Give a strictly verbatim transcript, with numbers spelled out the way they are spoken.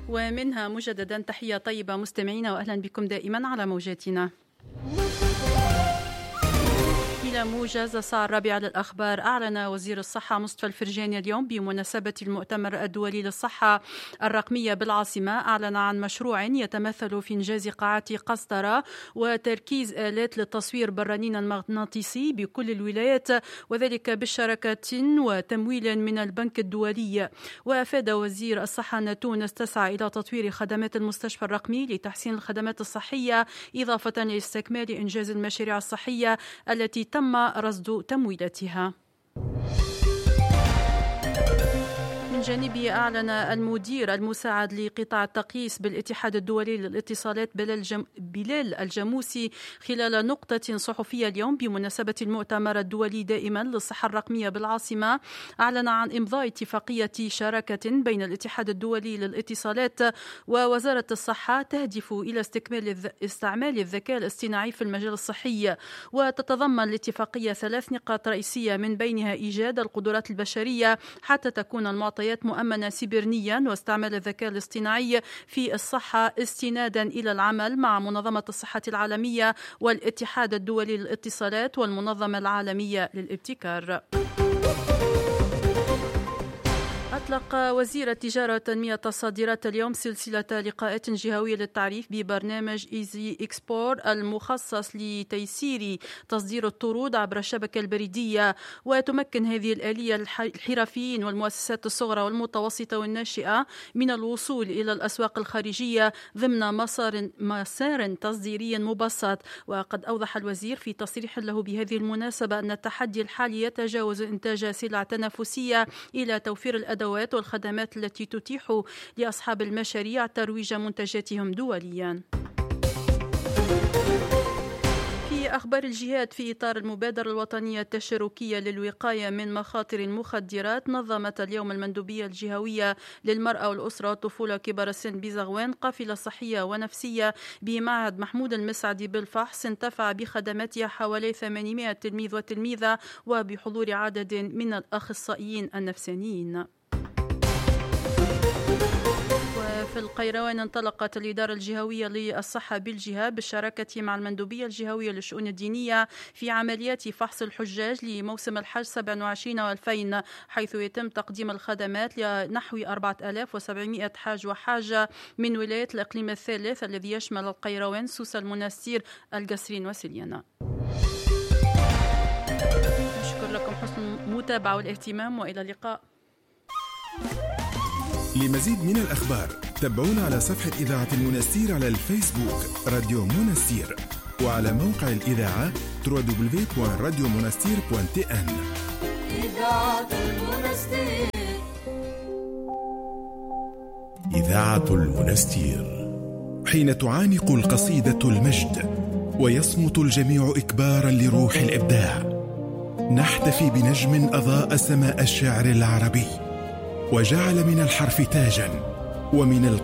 ومنها مجددا تحية طيبة مستمعينا، وأهلا بكم دائما على موجاتنا. إلى موجز الساعة الرابعة للأخبار. أعلن وزير الصحة مصطفى الفرجاني اليوم بمناسبة المؤتمر الدولي للصحة الرقمية بالعاصمة، أعلن عن مشروع يتمثل في إنجاز قاعات قسطرة وتركيز آلات للتصوير بالرنين المغناطيسي بكل الولايات، وذلك بالشراكة وتمويل من البنك الدولي. وأفاد وزير الصحة أن تونس تسعى إلى تطوير خدمات المستشفى الرقمي لتحسين الخدمات الصحية، إضافة لاستكمال إنجاز المشاريع الصحية التي تم رصد تمويلاتها. من جانبه أعلن المدير المساعد لقطاع التقييس بالاتحاد الدولي للاتصالات بلال الجاموسي خلال نقطة صحفية اليوم بمناسبة المؤتمر الدولي دائما للصحة الرقمية بالعاصمة، أعلن عن إمضاء اتفاقية شراكة بين الاتحاد الدولي للاتصالات ووزارة الصحة تهدف إلى استكمال استعمال الذكاء الاصطناعي في المجال الصحي. وتتضمن الاتفاقية ثلاث نقاط رئيسية، من بينها إيجاد القدرات البشرية حتى تكون المعطيات مؤمنة سيبرانيا، واستعمال الذكاء الاصطناعي في الصحة استنادا إلى العمل مع منظمة الصحة العالمية والاتحاد الدولي للاتصالات والمنظمة العالمية للابتكار. أطلق وزير التجارة وتنمية الصادرات اليوم سلسلة لقاءات جهوية للتعريف ببرنامج إيزي إكسبور المخصص لتيسير تصدير الطرود عبر الشبكة البريدية. وتمكن هذه الآلية الحرفيين والمؤسسات الصغرى والمتوسطة والناشئة من الوصول إلى الأسواق الخارجية ضمن مسار مسار تصديري مبسط. وقد أوضح الوزير في تصريح له بهذه المناسبة أن التحدي الحالي يتجاوز إنتاج سلع تنافسية إلى توفير الأدوات والخدمات التي تتيح لأصحاب المشاريع ترويج منتجاتهم دوليا. في أخبار الجهاد، في إطار المبادرة الوطنية التشاركية للوقاية من مخاطر المخدرات، نظمت اليوم المندوبية الجهوية للمرأة والأسرة والطفولة وكبار السن بزغوان قافلة صحية ونفسية بمعهد محمود المسعدي بالفحص، انتفع بخدماتها حوالي ثمانمائة تلميذ وتلميذة وبحضور عدد من الأخصائيين النفسانيين. في القيروان انطلقت الإدارة الجهوية للصحة بالجهة بالشراكة مع المندوبية الجهوية للشؤون الدينية في عمليات فحص الحجاج لموسم الحج سبعة وعشرين وألفين، حيث يتم تقديم الخدمات لنحو أربعة آلاف وسبعمائة حاج وحاجة من ولاية الإقليم الثالث الذي يشمل القيروان، سوسة، المنستير، القصرين وسليانة. أشكر لكم حسن المتابعة والاهتمام، وإلى اللقاء. لمزيد من الأخبار تابعونا على صفحة إذاعة المنستير على الفيسبوك راديو منستير، وعلى موقع الإذاعة دبليو دبليو دبليو دوت راديو منستير دوت تي إن. إذاعة المنستير. إذاعة المنستير. حين تعانق القصيدة المجد ويصمت الجميع إكبارا لروح الإبداع، نحتفي بنجم أضاء سماء الشعر العربي وجعل من الحرف تاجا ومن